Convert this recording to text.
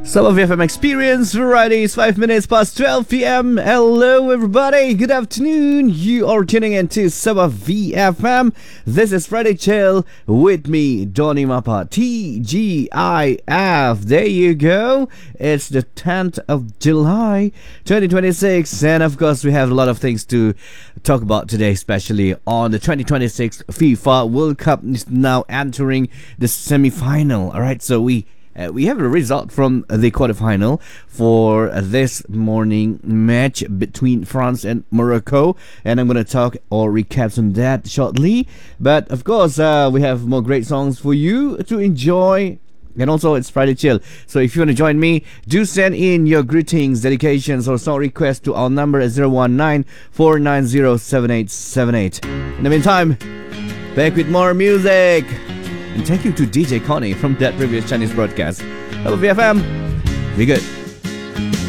Sabah VFM Experience Variety is 5 minutes past 12 p.m. Hello everybody, good afternoon. You are tuning into Sabah VFM. This is Friday Chill with me, Donny Mapa, TGIF. There you go. It's the 10th of July 2026, and of course we have a lot of things to talk about today, especially on the 2026 FIFA World Cup is now entering the semi-final. Alright, so we have a result from the quarterfinal for this morning match between France and Morocco, and I'm going to talk or recap on that shortly. But of course, we have more great songs for you to enjoy. And also, it's Friday Chill. So if you want to join me, do send in your greetings, dedications, or song requests to our number at 019-490-7878. In the meantime, back with more music. And thank you to DJ Connie from that previous Chinese broadcast. Hello VFM, be good.